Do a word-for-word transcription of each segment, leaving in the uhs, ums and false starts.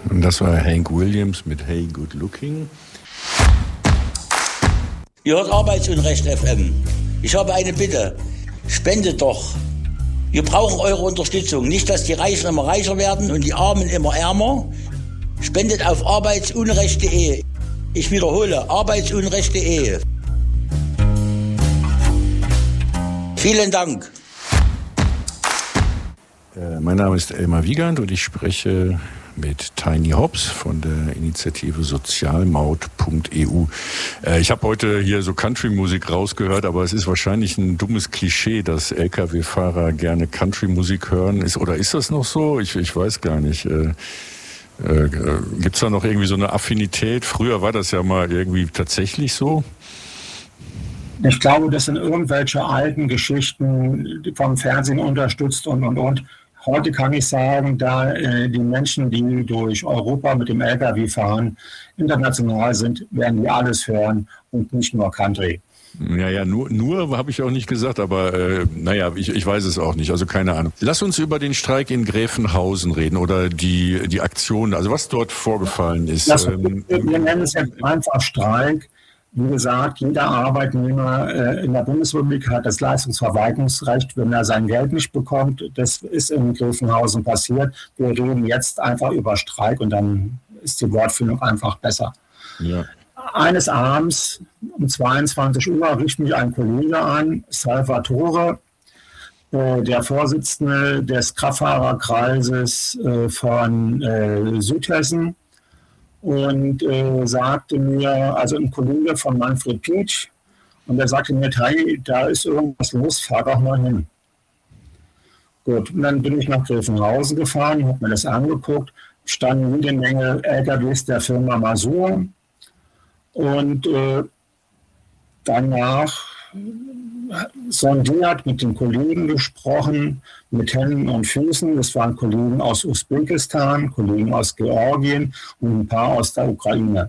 Und das war Hank Williams mit Hey Good Looking. Ihr hört Arbeitsunrecht F M. Ich habe eine Bitte. Spendet doch. Wir brauchen eure Unterstützung. Nicht, dass die Reichen immer reicher werden und die Armen immer ärmer. Spendet auf arbeitsunrecht punkt de. Ich wiederhole, arbeitsunrecht punkt de. Vielen Dank. Äh, mein Name ist Elmar Wiegand und ich spreche mit Tiny Hobbs von der Initiative sozialmaut punkt e u. Äh, ich habe heute hier so Country-Musik rausgehört, aber es ist wahrscheinlich ein dummes Klischee, dass L K W-Fahrer gerne Country-Musik hören. Ist, oder ist das noch so? Ich, ich weiß gar nicht. Äh, äh, Gibt es da noch irgendwie so eine Affinität? Früher war das ja mal irgendwie tatsächlich so. Ich glaube, das sind irgendwelche alten Geschichten vom Fernsehen unterstützt und, und, und. Heute kann ich sagen, da äh, die Menschen, die durch Europa mit dem L K W fahren, international sind, werden die alles hören und nicht nur Country. Ja, ja, nur, nur habe ich auch nicht gesagt, aber äh, naja, ich, ich weiß es auch nicht, also keine Ahnung. Lass uns über den Streik in Gräfenhausen reden oder die, die Aktion, also was dort vorgefallen ist. Das, ähm, wir nennen es jetzt einfach Streik. Wie gesagt, jeder Arbeitnehmer äh, in der Bundesrepublik hat das Leistungsverweigerungsrecht, wenn er sein Geld nicht bekommt. Das ist in Gräfenhausen passiert. Wir reden jetzt einfach über Streik und dann ist die Wortfindung einfach besser. Ja. Eines Abends um zweiundzwanzig Uhr rief mich ein Kollege an, Salvatore, äh, der Vorsitzende des Kraftfahrerkreises äh, von äh, Südhessen. Und äh, sagte mir, also ein Kollege von Manfred Pietsch, und er sagte mir, hey, da ist irgendwas los, fahr doch mal hin. Gut, und dann bin ich nach Gräfenhausen gefahren, habe mir das angeguckt, standen jede Menge L K Ws der Firma Masur. Und äh, danach sondiert, mit den Kollegen gesprochen, mit Händen und Füßen. Das waren Kollegen aus Usbekistan, Kollegen aus Georgien und ein paar aus der Ukraine.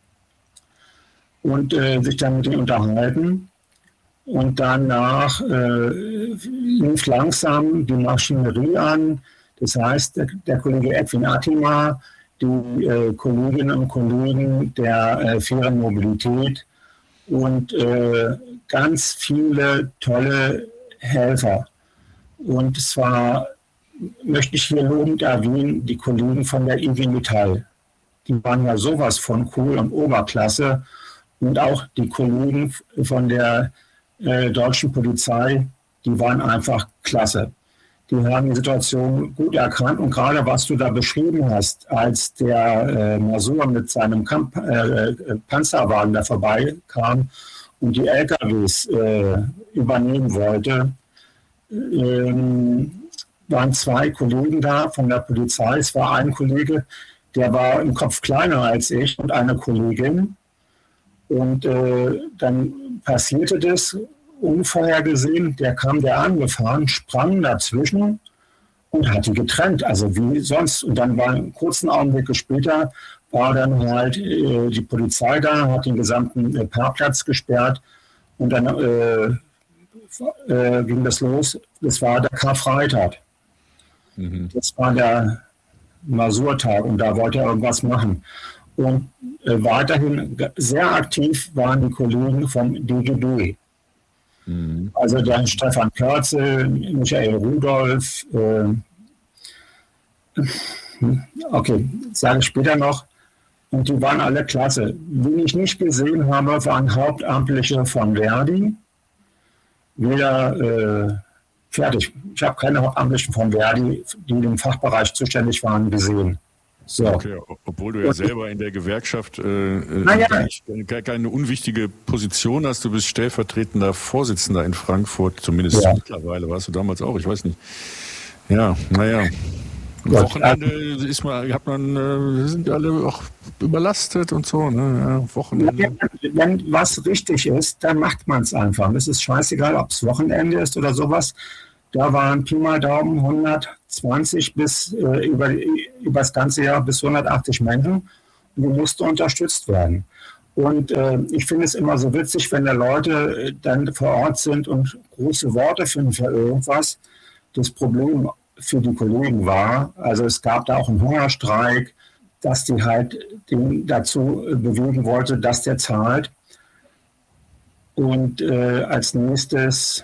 Und äh, sich dann mit denen unterhalten. Und danach äh, lief langsam die Maschinerie an. Das heißt, der, der Kollege Edwin Attima, die äh, Kolleginnen und Kollegen der äh, fairen Mobilität und äh, ganz viele tolle Helfer. Und zwar möchte ich hier lobend erwähnen, die Kollegen von der I G Metall. Die waren ja sowas von cool und Oberklasse. Und auch die Kollegen von der äh, deutschen Polizei, die waren einfach klasse. Die haben die Situation gut erkannt. Und gerade was du da beschrieben hast, als der äh, Masur mit seinem Kamp- äh, Panzerwagen da vorbeikam und die L K Ws äh, übernehmen wollte, ähm, waren zwei Kollegen da von der Polizei. Es war ein Kollege, der war im Kopf kleiner als ich und eine Kollegin. Und äh, dann passierte das unvorhergesehen. Der kam der angefahren, sprang dazwischen und hat die getrennt. Also wie sonst. Und dann war einen kurzen Augenblick später, war dann halt äh, die Polizei da, hat den gesamten äh, Parkplatz gesperrt und dann äh, äh, ging das los. Das war der Karfreitag. Mhm. Das war der Masurtag und da wollte er irgendwas machen. Und äh, weiterhin sehr aktiv waren die Kollegen vom D G B. Mhm. Also der Stefan Körzel, Michael Rudolph, äh, okay, sage ich später noch. Und die waren alle klasse. Wen ich nicht gesehen habe, waren Hauptamtliche von Verdi. Weder äh, fertig. Ich habe keine Hauptamtlichen von Verdi, die im Fachbereich zuständig waren, gesehen. So. Okay, obwohl du ja selber in der Gewerkschaft äh, ja. keine, keine unwichtige Position hast. Du bist stellvertretender Vorsitzender in Frankfurt, zumindest ja. Mittlerweile. Warst du damals auch? Ich weiß nicht. Ja, naja. Am Wochenende ist man, hat man, äh, sind alle auch überlastet und so. Ne? Ja, Wochenende. Wenn, wenn was richtig ist, dann macht man es einfach. Es ist scheißegal, ob es Wochenende ist oder sowas. Da waren Pi mal Daumen hundertzwanzig bis äh, über, über das ganze Jahr bis hundertachtzig Menschen und die mussten unterstützt werden. Und äh, ich finde es immer so witzig, wenn da Leute dann vor Ort sind und große Worte finden für irgendwas. Das Problem für die Kollegen war, also es gab da auch einen Hungerstreik dass die halt den dazu bewegen wollte, dass der zahlt. Und äh, als nächstes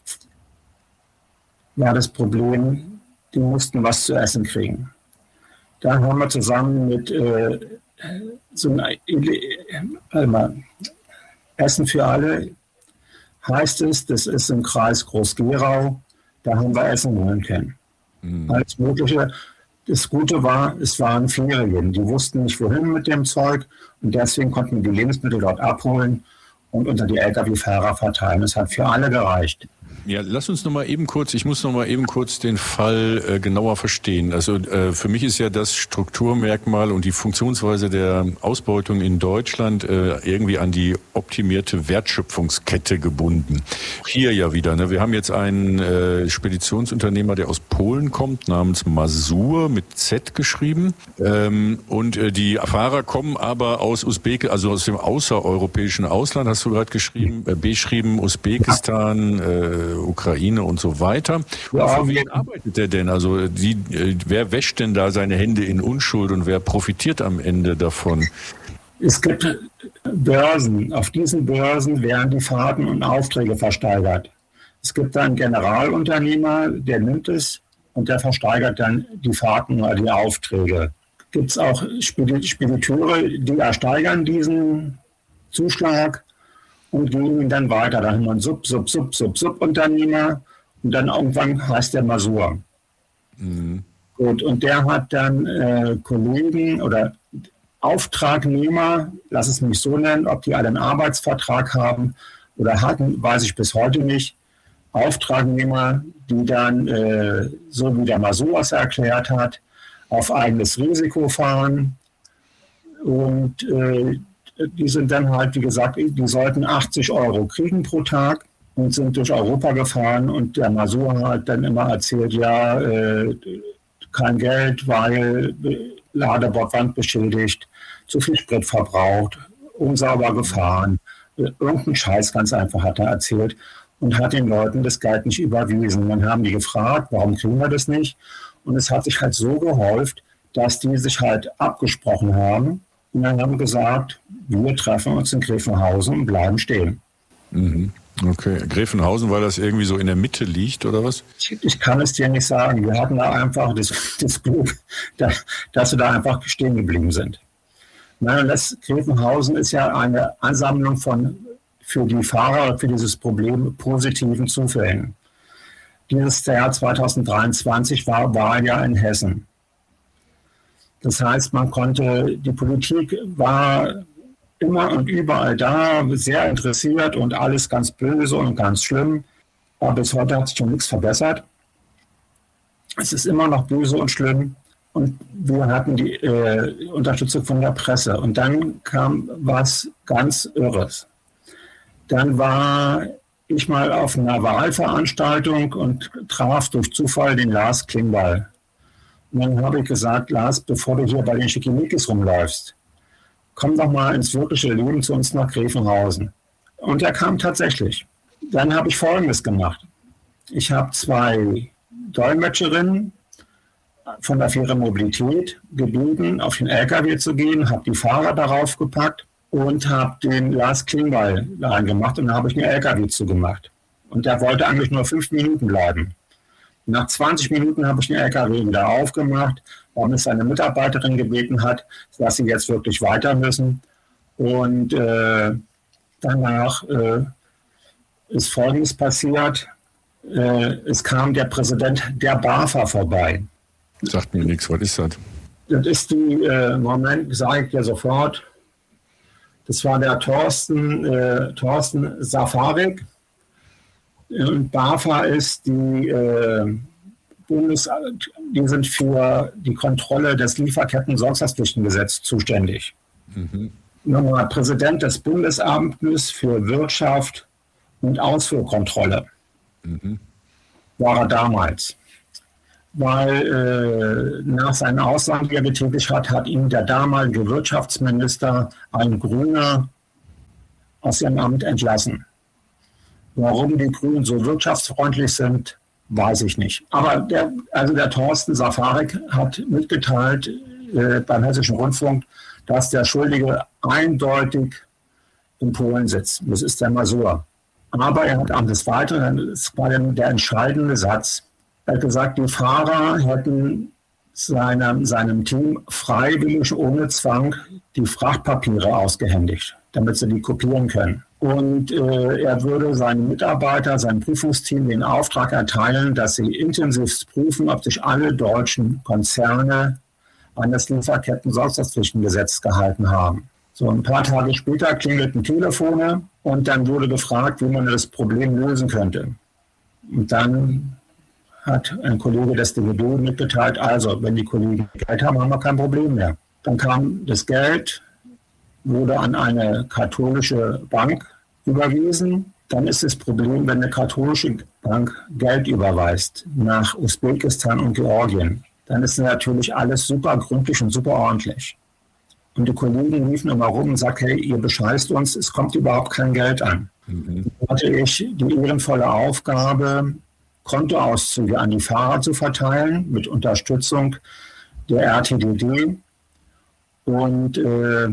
war das Problem, die mussten was zu essen kriegen. Da haben wir zusammen mit äh, so einem äh, Essen für alle, heißt es, das ist im Kreis Groß-Gerau, da haben wir Essen holen können. Mhm. Alles Mögliche. Das Gute war, es waren Ferien. Die wussten nicht, wohin mit dem Zeug und deswegen konnten wir die Lebensmittel dort abholen und unter die L K W-Fahrer verteilen. Es hat für alle gereicht. Ja, lass uns noch mal eben kurz, ich muss noch mal eben kurz den Fall äh, genauer verstehen. Also äh, für mich ist ja das Strukturmerkmal und die Funktionsweise der Ausbeutung in Deutschland äh, irgendwie an die optimierte Wertschöpfungskette gebunden. Hier ja wieder, ne? Wir haben jetzt einen äh, Speditionsunternehmer, der aus Polen kommt, namens Mazur mit Z geschrieben. Ähm, und äh, die Fahrer kommen aber aus Usbek, also aus dem außereuropäischen Ausland, hast du gerade geschrieben, äh, beschrieben, Usbekistan, äh, Ukraine und so weiter. Ja, für wen arbeitet der denn? Also die, äh, wer wäscht denn da seine Hände in Unschuld und wer profitiert am Ende davon? Es gibt Börsen. Auf diesen Börsen werden die Fahrten und Aufträge versteigert. Es gibt einen Generalunternehmer, der nimmt es und der versteigert dann die Fahrten oder die Aufträge. Gibt es auch Spediteure, die ersteigern diesen Zuschlag und geben ihn dann weiter. Dann haben wir einen Sub, Sub, Sub, Sub, Sub-Unternehmer und dann irgendwann heißt der Mazur. Mhm. Gut, und der hat dann äh, Kollegen oder Auftragnehmer, lass es mich so nennen, ob die alle einen Arbeitsvertrag haben oder hatten, weiß ich bis heute nicht. Auftragnehmer, die dann, äh, so wie der Mazur es erklärt hat, auf eigenes Risiko fahren und äh, die sind dann halt, wie gesagt, die sollten achtzig Euro kriegen pro Tag und sind durch Europa gefahren und der Mazur hat dann immer erzählt, ja, äh, kein Geld, weil Ladebordwand beschädigt, zu viel Sprit verbraucht, unsauber gefahren, irgendeinen Scheiß ganz einfach hat er erzählt und hat den Leuten das Geld nicht überwiesen. Dann haben die gefragt, warum kriegen wir das nicht? Und es hat sich halt so gehäuft, dass die sich halt abgesprochen haben und dann haben gesagt, wir treffen uns in Gräfenhausen und bleiben stehen. Mhm. Okay, Gräfenhausen, weil das irgendwie so in der Mitte liegt, oder was? Ich, ich kann es dir nicht sagen. Wir hatten da einfach das, das Glück, dass, dass wir da einfach stehen geblieben sind. Nein, das Gräfenhausen ist ja eine Ansammlung von für die Fahrer, für dieses Problem positiven Zufällen. Dieses Jahr zweitausenddreiundzwanzig war Wahl ja in Hessen. Das heißt, man konnte, die Politik war immer und überall da, sehr interessiert und alles ganz böse und ganz schlimm. Aber bis heute hat sich schon nichts verbessert. Es ist immer noch böse und schlimm. Und wir hatten die äh, Unterstützung von der Presse. Und dann kam was ganz Irres. Dann war ich mal auf einer Wahlveranstaltung und traf durch Zufall den Lars Klingbeil. Und dann habe ich gesagt, Lars, bevor du hier bei den Schickimickis rumläufst, komm doch mal ins wirkliche Leben zu uns nach Gräfenhausen. Und er kam tatsächlich. Dann habe ich Folgendes gemacht. Ich habe zwei Dolmetscherinnen von der Fähre Mobilität gebeten, auf den L K W zu gehen, habe die Fahrer darauf gepackt und habe den Lars Klingbeil reingemacht und dann habe ich den L K W zugemacht. Und der wollte eigentlich nur fünf Minuten bleiben. Nach zwanzig Minuten habe ich den L K W wieder aufgemacht, weil mich seine Mitarbeiterin gebeten hat, dass sie jetzt wirklich weiter müssen. Und äh, danach äh, ist Folgendes passiert. Äh, es kam der Präsident der BAFA vorbei. Sagt mir nichts, was ist das? Das ist die, äh, Moment, sage ich dir sofort, das war der Thorsten, äh, Thorsten Safarik. Und BAFA ist die äh, Bundes, die sind für die Kontrolle des Lieferketten-Sorgfaltspflichtengesetzes zuständig. Mhm. Nochmal Präsident des Bundesamtes für Wirtschaft und Ausfuhrkontrolle. Mhm. War er damals. Weil äh, nach seiner Aussage, die er getätigt hat, hat ihn der damalige Wirtschaftsminister, ein Grüner, aus seinem Amt entlassen. Warum die Grünen so wirtschaftsfreundlich sind, weiß ich nicht. Aber der, also der Thorsten Safarik hat mitgeteilt, äh, beim Hessischen Rundfunk, dass der Schuldige eindeutig in Polen sitzt. Das ist der Masur. Aber er hat am des Weiteren, das war dann der entscheidende Satz, er hat gesagt, die Fahrer hätten seinem, seinem Team freiwillig ohne Zwang die Frachtpapiere ausgehändigt, damit sie die kopieren können. Und äh, er würde seinen Mitarbeiter, seinem Prüfungsteam den Auftrag erteilen, dass sie intensivst prüfen, ob sich alle deutschen Konzerne an das Lieferketten-Sorgfaltspflichtengesetz gehalten haben. So ein paar Tage später klingelten Telefone und dann wurde gefragt, wie man das Problem lösen könnte. Und dann hat ein Kollege des D G B mitgeteilt, also wenn die Kollegen Geld haben, haben wir kein Problem mehr. Dann kam das Geld, wurde an eine katholische Bank überwiesen. Dann ist das Problem, wenn eine katholische Bank Geld überweist nach Usbekistan und Georgien, dann ist natürlich alles super gründlich und super ordentlich. Und die Kollegen liefen immer rum und sagten, hey, ihr bescheißt uns, es kommt überhaupt kein Geld an. Mhm. Dann hatte ich die ehrenvolle Aufgabe, Kontoauszüge an die Fahrer zu verteilen, mit Unterstützung der R T D D und äh,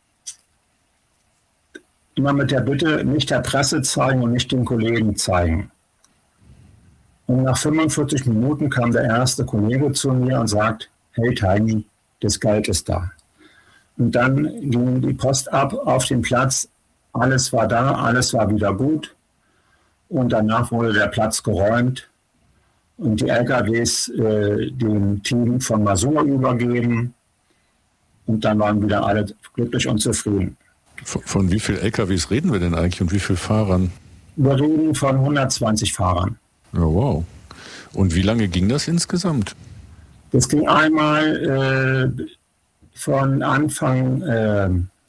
immer mit der Bitte, nicht der Presse zeigen und nicht den Kollegen zeigen. Und nach fünfundvierzig Minuten kam der erste Kollege zu mir und sagt, hey Tiny, das Geld ist da. Und dann ging die Post ab auf den Platz, alles war da, alles war wieder gut. Und danach wurde der Platz geräumt und die L K Ws äh, dem Team von Masur übergeben. Und dann waren wieder alle glücklich und zufrieden. Von, von wie vielen L K Ws reden wir denn eigentlich und wie vielen Fahrern? Wir reden von hundertzwanzig Fahrern. Ja, wow. Und wie lange ging das insgesamt? Das ging einmal äh, von Anfang äh,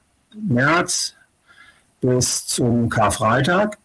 März bis zum Karfreitag.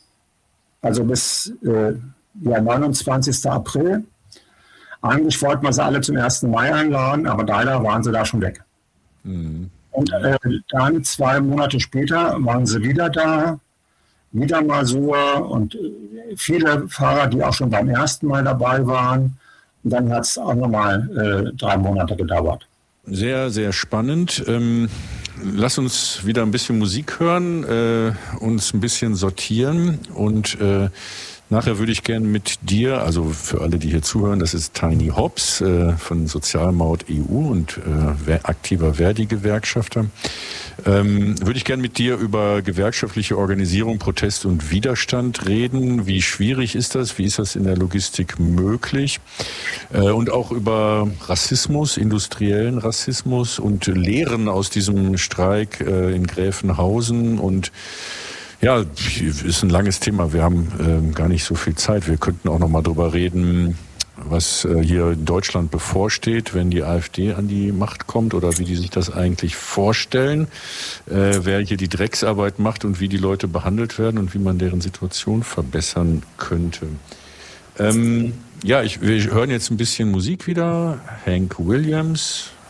Also bis äh, ja, neunundzwanzigsten April. Eigentlich wollten wir sie alle zum ersten Mai einladen, aber leider waren sie da schon weg. Mhm. Und äh, dann zwei Monate später waren sie wieder da, wieder Masur und äh, viele Fahrer, die auch schon beim ersten Mal dabei waren. Und dann hat es auch nochmal äh, drei Monate gedauert. Sehr, sehr spannend. Ähm, lass uns wieder ein bisschen Musik hören, äh, uns ein bisschen sortieren und äh, nachher würde ich gerne mit dir, also für alle, die hier zuhören, das ist Tiny Hobbs äh, von Sozialmaut E U und äh, aktiver Verdi-Gewerkschafter. Ähm, würde ich gerne mit dir über gewerkschaftliche Organisierung, Protest und Widerstand reden. Wie schwierig ist das? Wie ist das in der Logistik möglich? Äh, und auch über Rassismus, industriellen Rassismus und Lehren aus diesem Streik äh, in Gräfenhausen. Und ja, ist ein langes Thema. Wir haben äh, gar nicht so viel Zeit. Wir könnten auch noch mal drüber reden, was äh, hier in Deutschland bevorsteht, wenn die AfD an die Macht kommt oder wie die sich das eigentlich vorstellen, äh, wer hier die Drecksarbeit macht und wie die Leute behandelt werden und wie man deren Situation verbessern könnte. Ähm, ja, ich, wir hören jetzt ein bisschen Musik wieder. Hank Williams,